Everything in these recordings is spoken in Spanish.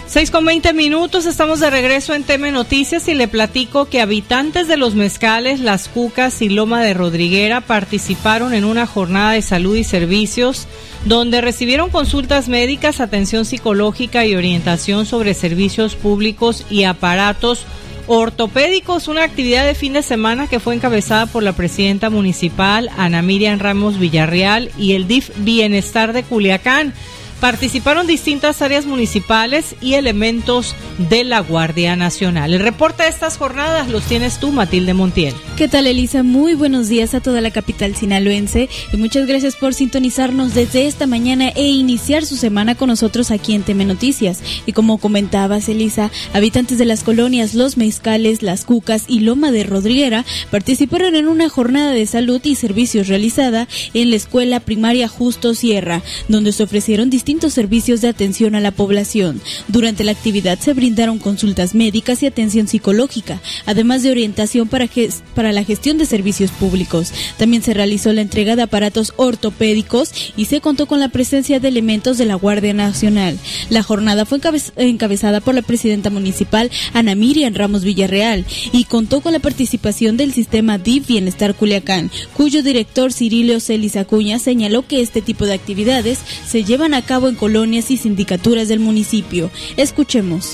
6:20, estamos de regreso en TM Noticias y le platico que habitantes de Los Mezcales, Las Cucas y Loma de Rodriguera participaron en una jornada de salud y servicios donde recibieron consultas médicas, atención psicológica y orientación sobre servicios públicos y aparatos ortopédicos, una actividad de fin de semana que fue encabezada por la presidenta municipal Ana Miriam Ramos Villarreal y el DIF Bienestar de Culiacán. Participaron distintas áreas municipales y elementos de la Guardia Nacional. El reporte de estas jornadas los tienes tú, Matilde Montiel. ¿Qué tal, Elisa? Muy buenos días a toda la capital sinaloense y muchas gracias por sintonizarnos desde esta mañana e iniciar su semana con nosotros aquí en TM Noticias. Y como comentabas, Elisa, habitantes de las colonias Los Mezcales, Las Cucas y Loma de Rodriguera participaron en una jornada de salud y servicios realizada en la Escuela Primaria Justo Sierra, donde se ofrecieron distintos servicios de atención a la población. Durante la actividad se brindaron consultas médicas y atención psicológica, además de orientación para la gestión de servicios públicos. También se realizó la entrega de aparatos ortopédicos y se contó con la presencia de elementos de la Guardia Nacional. La jornada fue encabezada por la presidenta municipal Ana Miriam Ramos Villarreal y contó con la participación del sistema DIF Bienestar Culiacán, cuyo director Cirilio Celis Acuña señaló que este tipo de actividades se llevan a cabo en colonias y sindicaturas del municipio. Escuchemos.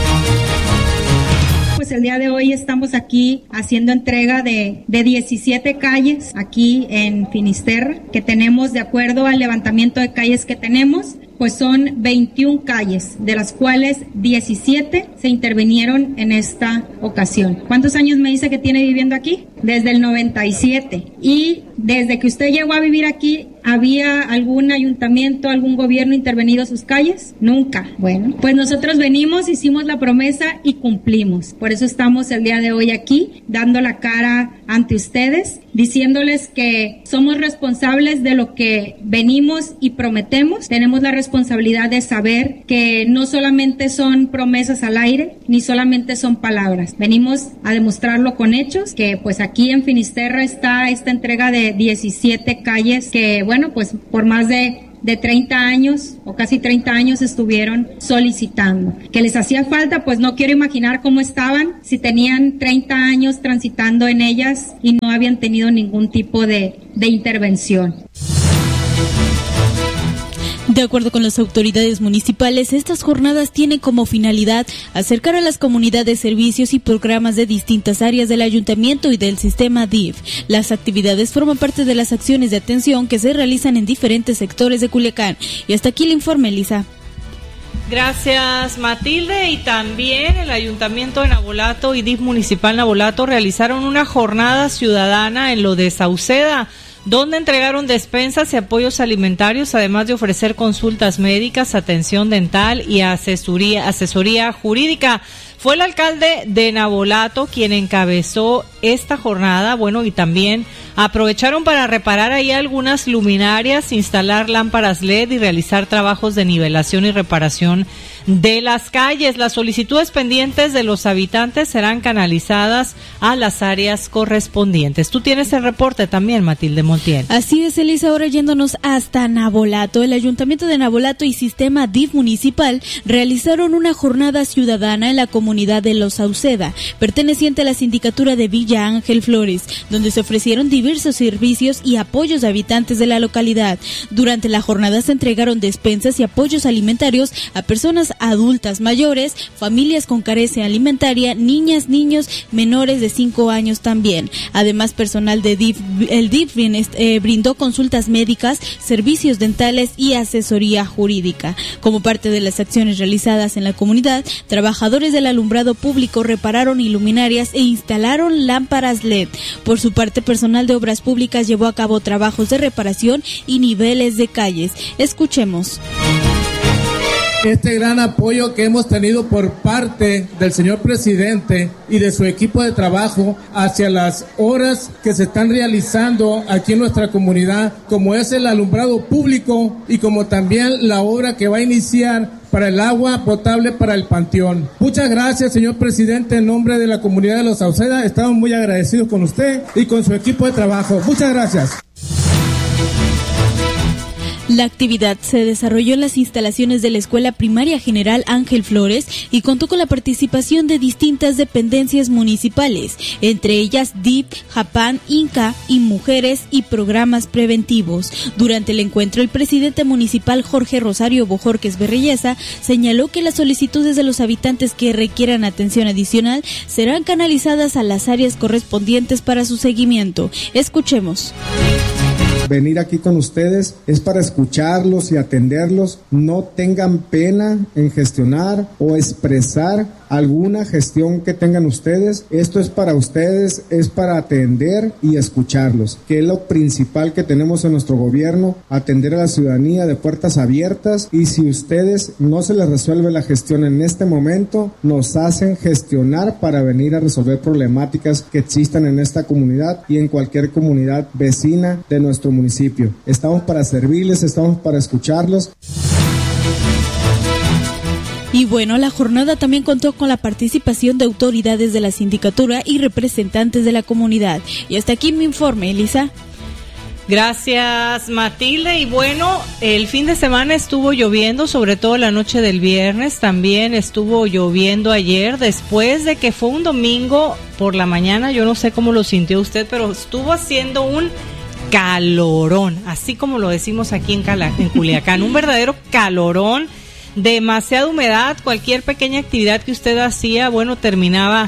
Pues el día de hoy estamos aquí haciendo entrega de 17 calles aquí en Finisterra, que tenemos, de acuerdo al levantamiento de calles que tenemos, pues son 21 calles, de las cuales 17 se intervinieron en esta ocasión. ¿Cuántos años me dice que tiene viviendo aquí? Desde el 97. Y desde que usted llegó a vivir aquí, ¿había algún ayuntamiento, algún gobierno intervenido sus calles? Nunca. Bueno, pues nosotros venimos, hicimos la promesa y cumplimos. Por eso estamos el día de hoy aquí, dando la cara ante ustedes, diciéndoles que somos responsables de lo que venimos y prometemos. Tenemos la responsabilidad de saber que no solamente son promesas al aire, ni solamente son palabras. Venimos a demostrarlo con hechos, que pues aquí en Finisterra está esta entrega de 17 calles que, bueno, pues por más de 30 años o casi 30 años estuvieron solicitando. ¿Que les hacía falta? Pues no quiero imaginar cómo estaban si tenían 30 años transitando en ellas y no habían tenido ningún tipo de intervención. De acuerdo con las autoridades municipales, estas jornadas tienen como finalidad acercar a las comunidades servicios y programas de distintas áreas del ayuntamiento y del sistema DIF. Las actividades forman parte de las acciones de atención que se realizan en diferentes sectores de Culiacán. Y hasta aquí el informe, Elisa. Gracias, Matilde. Y también el Ayuntamiento de Navolato y DIF Municipal Navolato realizaron una jornada ciudadana en lo de Sauceda, donde entregaron despensas y apoyos alimentarios, además de ofrecer consultas médicas, atención dental y asesoría jurídica. Fue el alcalde de Navolato quien encabezó esta jornada, bueno, y también aprovecharon para reparar ahí algunas luminarias, instalar lámparas LED y realizar trabajos de nivelación y reparación de las calles. Las solicitudes pendientes de los habitantes serán canalizadas a las áreas correspondientes. Tú tienes el reporte también, Matilde Montiel. Así es, Elisa. Ahora yéndonos hasta Navolato, el Ayuntamiento de Navolato y Sistema DIF Municipal realizaron una jornada ciudadana en la comunidad de Los Sauceda, perteneciente a la sindicatura de Villa Ángel Flores, donde se ofrecieron diversos servicios y apoyos a habitantes de la localidad. Durante la jornada se entregaron despensas y apoyos alimentarios a personas adultas mayores, familias con carencia alimentaria, niñas, niños menores de 5 años también. Además, personal de el DIF brindó consultas médicas, servicios dentales y asesoría jurídica. Como parte de las acciones realizadas en la comunidad, trabajadores del alumbrado público repararon iluminarias e instalaron lámparas LED. Por su parte, personal de obras públicas llevó a cabo trabajos de reparación y niveles de calles. Escuchemos. Este gran apoyo que hemos tenido por parte del señor presidente y de su equipo de trabajo hacia las obras que se están realizando aquí en nuestra comunidad, como es el alumbrado público y como también la obra que va a iniciar para el agua potable para el panteón. Muchas gracias, señor presidente, en nombre de la comunidad de Los Sauceda. Estamos muy agradecidos con usted y con su equipo de trabajo. Muchas gracias. La actividad se desarrolló en las instalaciones de la Escuela Primaria General Ángel Flores y contó con la participación de distintas dependencias municipales, entre ellas DIF, Japán, Inca y Mujeres y programas preventivos. Durante el encuentro, el presidente municipal Jorge Rosario Bojorquez Berrelleza señaló que las solicitudes de los habitantes que requieran atención adicional serán canalizadas a las áreas correspondientes para su seguimiento. Escuchemos. Venir aquí con ustedes es para escucharlos y atenderlos. No tengan pena en gestionar o expresar alguna gestión que tengan ustedes. Esto es para ustedes, es para atender y escucharlos, que es lo principal que tenemos en nuestro gobierno, atender a la ciudadanía de puertas abiertas. Y si ustedes no se les resuelve la gestión en este momento, nos hacen gestionar para venir a resolver problemáticas que existan en esta comunidad y en cualquier comunidad vecina de nuestro municipio. Estamos para servirles, estamos para escucharlos. Y bueno, la jornada también contó con la participación de autoridades de la sindicatura y representantes de la comunidad. Y hasta aquí mi informe, Elisa. Gracias, Matilde. Y bueno, el fin de semana estuvo lloviendo, sobre todo la noche del viernes. También estuvo lloviendo ayer, después de que fue un domingo por la mañana. Yo no sé cómo lo sintió usted, pero estuvo haciendo un calorón, así como lo decimos aquí en Culiacán, un verdadero calorón. Demasiada humedad, cualquier pequeña actividad que usted hacía, bueno, terminaba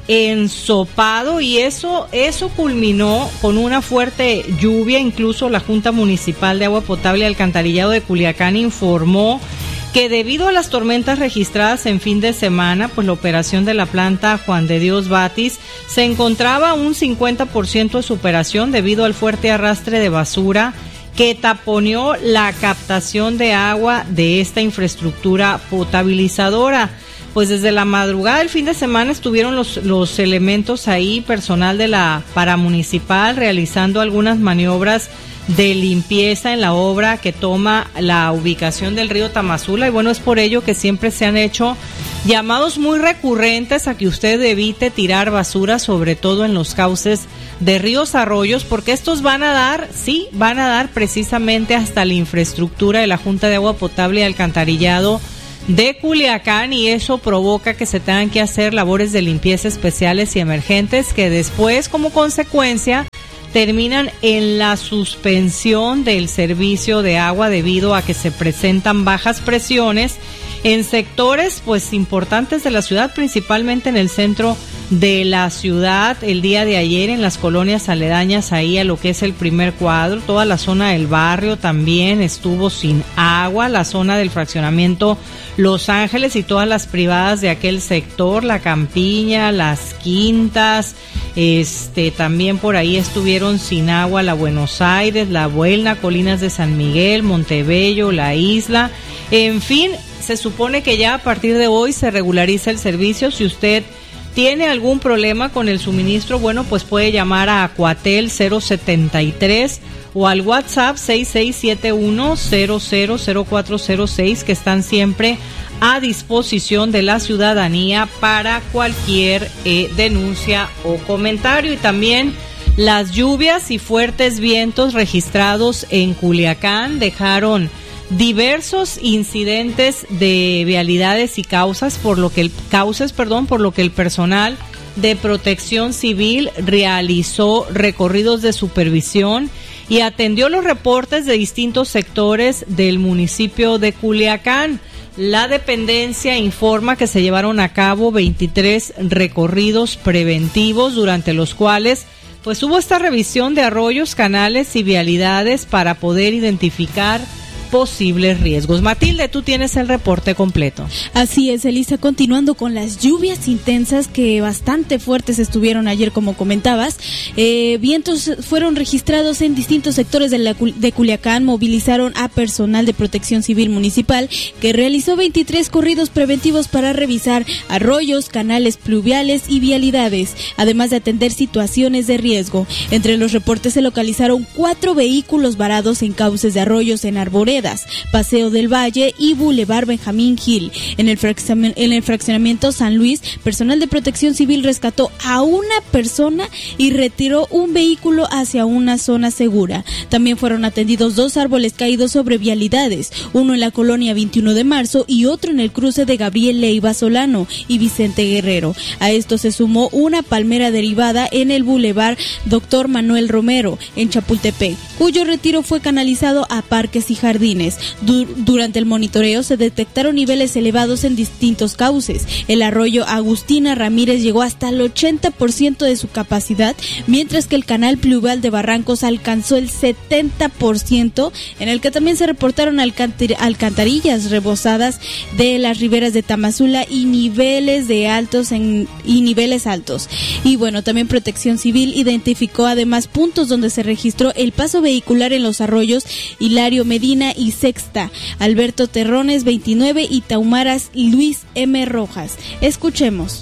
ensopado, y eso culminó con una fuerte lluvia. Incluso la Junta Municipal de Agua Potable y Alcantarillado de Culiacán informó que debido a las tormentas registradas en fin de semana, pues la operación de la planta Juan de Dios Batis se encontraba a un 50% de su operación debido al fuerte arrastre de basura que taponeó la captación de agua de esta infraestructura potabilizadora. Pues desde la madrugada del fin de semana estuvieron los elementos ahí, personal de la paramunicipal, realizando algunas maniobras de limpieza en la obra que toma la ubicación del río Tamazula, y bueno, es por ello que siempre se han hecho llamados muy recurrentes a que usted evite tirar basura, sobre todo en los cauces de ríos, arroyos, porque estos van a dar precisamente hasta la infraestructura de la Junta de Agua Potable y Alcantarillado de Culiacán, y eso provoca que se tengan que hacer labores de limpieza especiales y emergentes que después, como consecuencia, terminan en la suspensión del servicio de agua debido a que se presentan bajas presiones en sectores pues importantes de la ciudad, principalmente en el centro de la ciudad. El día de ayer en las colonias aledañas ahí a lo que es el primer cuadro, toda la zona del barrio también estuvo sin agua, la zona del fraccionamiento Los Ángeles y todas las privadas de aquel sector, La Campiña, Las Quintas, también por ahí estuvieron sin agua la Buenos Aires, La Buelna, Colinas de San Miguel, Montebello, La Isla, en fin. Se supone que ya a partir de hoy se regulariza el servicio. Si usted tiene algún problema con el suministro, bueno, pues puede llamar a Acuatel 073 o al WhatsApp 6671000406, que están siempre a disposición de la ciudadanía para cualquier denuncia o comentario. Y también las lluvias y fuertes vientos registrados en Culiacán dejaron diversos incidentes de vialidades y causas, por lo que el personal de Protección Civil realizó recorridos de supervisión y atendió los reportes de distintos sectores del municipio de Culiacán. La dependencia informa que se llevaron a cabo 23 recorridos preventivos, durante los cuales pues hubo esta revisión de arroyos, canales y vialidades para poder identificar posibles riesgos. Matilde, tú tienes el reporte completo. Así es, Elisa, continuando con las lluvias intensas que bastante fuertes estuvieron ayer, como comentabas, vientos fueron registrados en distintos sectores de Culiacán. Movilizaron a personal de Protección Civil Municipal que realizó 23 corridos preventivos para revisar arroyos, canales pluviales y vialidades, además de atender situaciones de riesgo. Entre los reportes se localizaron 4 vehículos varados en cauces de arroyos en Arboredas, Arboledas, Paseo del Valle y Boulevard Benjamín Gil. En el fraccionamiento San Luis, personal de Protección Civil rescató a una persona y retiró un vehículo hacia una zona segura. También fueron atendidos 2 árboles caídos sobre vialidades, uno en la colonia 21 de marzo y otro en el cruce de Gabriel Leiva Solano y Vicente Guerrero. A esto se sumó una palmera derivada en el Boulevard Dr. Manuel Romero, en Chapultepec, cuyo retiro fue canalizado a parques y jardines. Durante el monitoreo se detectaron niveles elevados en distintos cauces. El arroyo Agustina Ramírez llegó hasta el 80% de su capacidad, mientras que el canal pluvial de Barrancos alcanzó el 70%, en el que también se reportaron alcantarillas rebosadas de las riberas de Tamazula y niveles altos. Y bueno, también Protección Civil identificó además puntos donde se registró el paso vehicular en los arroyos Hilario Medina y Sexta, Alberto Terrones 29 y Taumaras Luis M. Rojas. Escuchemos.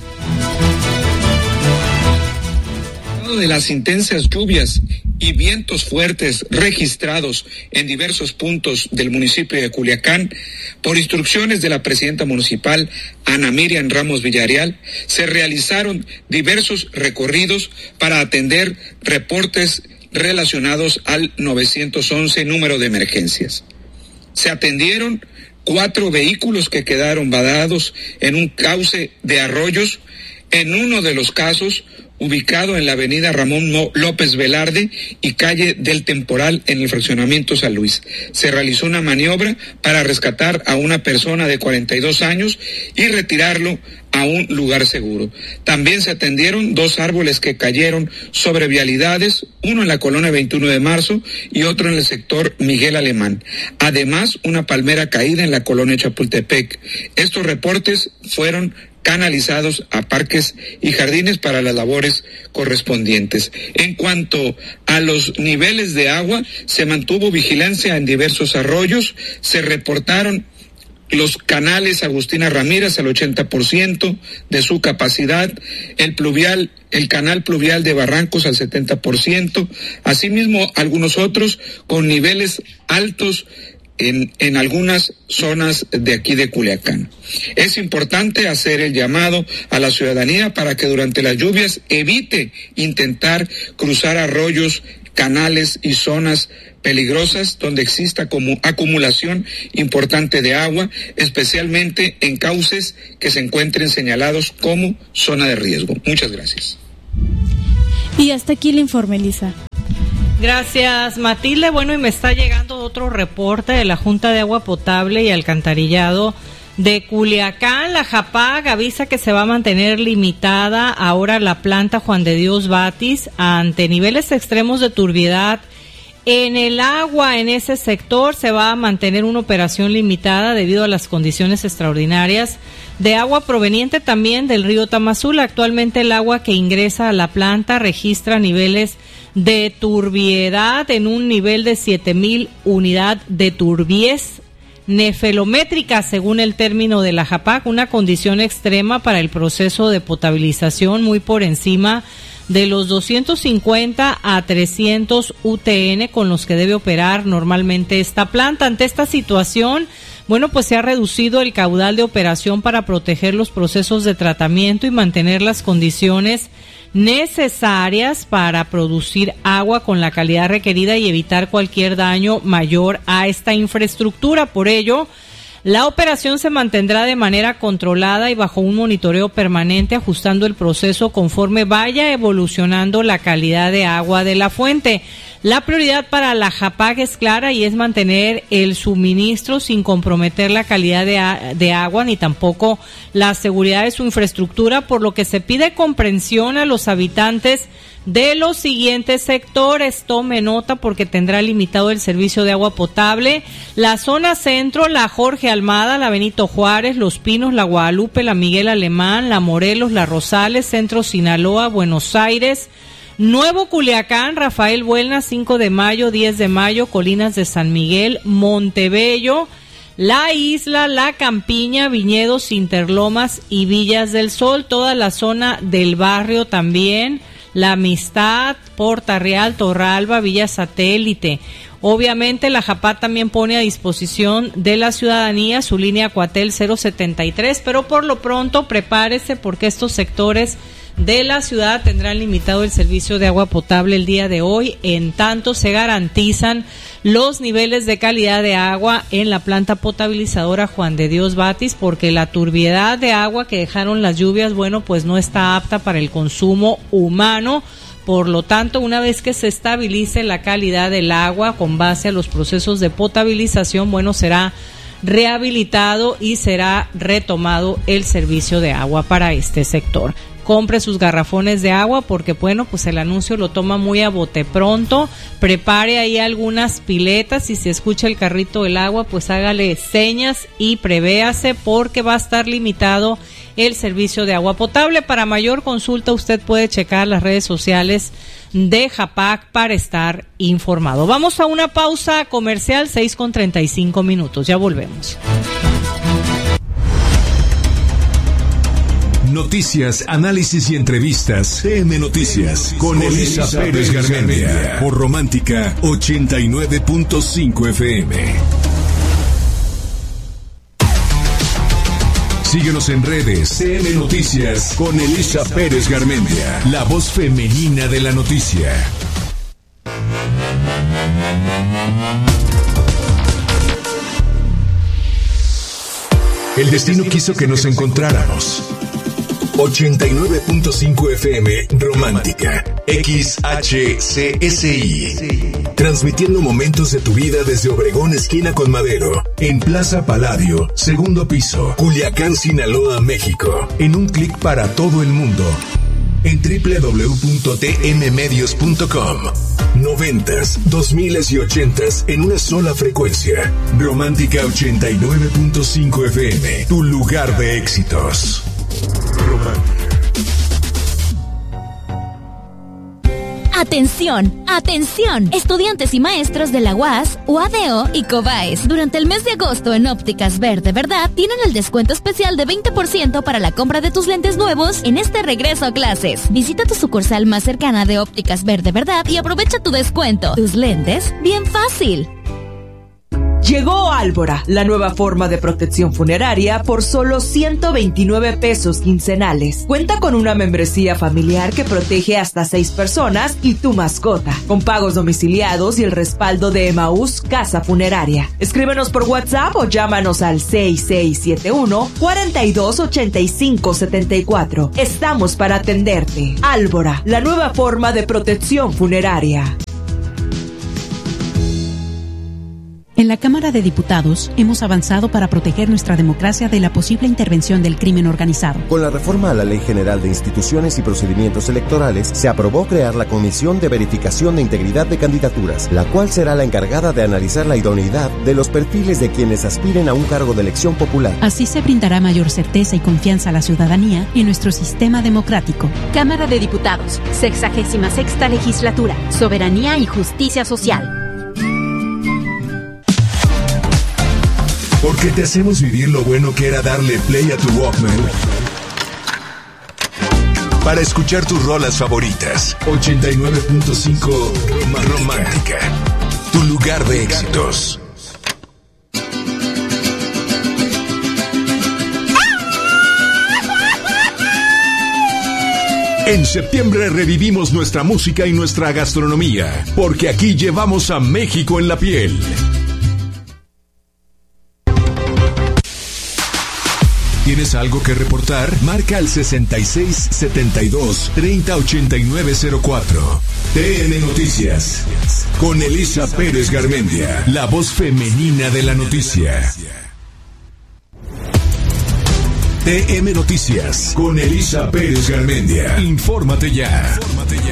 De las intensas lluvias y vientos fuertes registrados en diversos puntos del municipio de Culiacán, por instrucciones de la presidenta municipal Ana Miriam Ramos Villarreal, se realizaron diversos recorridos para atender reportes relacionados al 911 número de emergencias. Se atendieron 4 vehículos que quedaron varados en un cauce de arroyos. En uno de los casos, ubicado en la avenida Ramón López Velarde y calle del Temporal en el fraccionamiento San Luis. Se realizó una maniobra para rescatar a una persona de 42 años y retirarlo a un lugar seguro. También se atendieron 2 árboles que cayeron sobre vialidades, uno en la colonia 21 de marzo y otro en el sector Miguel Alemán. Además, una palmera caída en la colonia Chapultepec. Estos reportes fueron canalizados a parques y jardines para las labores correspondientes. En cuanto a los niveles de agua, se mantuvo vigilancia en diversos arroyos, se reportaron los canales Agustina Ramírez al 80% de su capacidad, el canal pluvial de Barrancos al 70%, asimismo algunos otros con niveles altos en algunas zonas de aquí de Culiacán. Es importante hacer el llamado a la ciudadanía para que durante las lluvias evite intentar cruzar arroyos, canales y zonas peligrosas donde exista como acumulación importante de agua, especialmente en cauces que se encuentren señalados como zona de riesgo. Muchas gracias. Y hasta aquí el informe, Elisa. Gracias, Matilde. Bueno, y me está llegando otro reporte de la Junta de Agua Potable y Alcantarillado de Culiacán. La JAPAC avisa que se va a mantener limitada ahora la planta Juan de Dios Batis ante niveles extremos de turbiedad en el agua. En ese sector se va a mantener una operación limitada debido a las condiciones extraordinarias de agua proveniente también del río Tamazula. Actualmente el agua que ingresa a la planta registra niveles de turbiedad en un nivel de 7,000 unidad de turbiez nefelométrica, según el término de la JAPAC, una condición extrema para el proceso de potabilización muy por encima de los 250 a 300 UTN con los que debe operar normalmente esta planta. Ante esta situación, bueno, pues se ha reducido el caudal de operación para proteger los procesos de tratamiento y mantener las condiciones necesarias para producir agua con la calidad requerida y evitar cualquier daño mayor a esta infraestructura. Por ello, la operación se mantendrá de manera controlada y bajo un monitoreo permanente, ajustando el proceso conforme vaya evolucionando la calidad de agua de la fuente. La prioridad para la JAPAC es clara y es mantener el suministro sin comprometer la calidad de agua ni tampoco la seguridad de su infraestructura, por lo que se pide comprensión a los habitantes de los siguientes sectores. Tome nota porque tendrá limitado el servicio de agua potable la zona centro, la Jorge Almada, la Benito Juárez, Los Pinos, la Guadalupe, la Miguel Alemán, la Morelos, la Rosales, Centro Sinaloa, Buenos Aires, Nuevo Culiacán, Rafael Buelna, 5 de mayo, 10 de mayo, Colinas de San Miguel, Montebello, La Isla, La Campiña, Viñedos, Interlomas y Villas del Sol, toda la zona del barrio también, La Amistad, Porta Real, Torralba, Villa Satélite. Obviamente la JAPAT también pone a disposición de la ciudadanía su línea Cuatel 073, pero por lo pronto prepárese porque estos sectores de la ciudad tendrán limitado el servicio de agua potable el día de hoy, en tanto se garantizan los niveles de calidad de agua en la planta potabilizadora Juan de Dios Batis, porque la turbiedad de agua que dejaron las lluvias, bueno, pues no está apta para el consumo humano. Por lo tanto, una vez que se estabilice la calidad del agua con base a los procesos de potabilización, bueno, será rehabilitado y será retomado el servicio de agua para este sector. Compre sus garrafones de agua porque, bueno, pues el anuncio lo toma muy a bote pronto. Prepare ahí algunas piletas y si escucha el carrito del agua, pues hágale señas y prevéase porque va a estar limitado el servicio de agua potable. Para mayor consulta usted puede checar las redes sociales de JAPAC para estar informado. Vamos a una pausa comercial, 6:35. Ya volvemos. Noticias, análisis y entrevistas. CM Noticias con Elisa Pérez Garmendia por Romántica 89.5 FM. Síguenos en redes. CM Noticias con Elisa Pérez Garmendia, la voz femenina de la noticia. El destino quiso que nos encontráramos. 89.5 FM Romántica XHCSI, transmitiendo momentos de tu vida desde Obregón esquina con Madero, en Plaza Palladio, segundo piso, Culiacán, Sinaloa, México, en un clic para todo el mundo, en www.tmmedios.com. 90s, 2000s y 80s en una sola frecuencia. Romántica 89.5 FM, tu lugar de éxitos. Atención, atención, estudiantes y maestros de la UAS, UADO y COBAES. Durante el mes de agosto en Ópticas Verde Verdad tienen el descuento especial de 20% para la compra de tus lentes nuevos en este regreso a clases. Visita tu sucursal más cercana de Ópticas Verde Verdad y aprovecha tu descuento. Tus lentes, bien fácil. Llegó Álvora, la nueva forma de protección funeraria por solo 129 pesos quincenales. Cuenta con una membresía familiar que protege hasta 6 personas y tu mascota, con pagos domiciliados y el respaldo de Emaús Casa Funeraria. Escríbenos por WhatsApp o llámanos al 6671-428574. Estamos para atenderte. Álvora, la nueva forma de protección funeraria. En la Cámara de Diputados hemos avanzado para proteger nuestra democracia de la posible intervención del crimen organizado. Con la reforma a la Ley General de Instituciones y Procedimientos Electorales, se aprobó crear la Comisión de Verificación de Integridad de Candidaturas, la cual será la encargada de analizar la idoneidad de los perfiles de quienes aspiren a un cargo de elección popular. Así se brindará mayor certeza y confianza a la ciudadanía en nuestro sistema democrático. Cámara de Diputados, 66ª Legislatura, Soberanía y Justicia Social. Porque te hacemos vivir lo bueno que era darle play a tu Walkman para escuchar tus rolas favoritas. 89.5 Romántica, tu lugar de éxitos. En septiembre revivimos nuestra música y nuestra gastronomía, porque aquí llevamos a México en la piel. ¿Tienes algo que reportar? Marca al 6672-308904. TN Noticias, con Elisa Pérez Garmendia, la voz femenina de la noticia. TM Noticias, con Elisa Pérez Garmendia. Infórmate ya.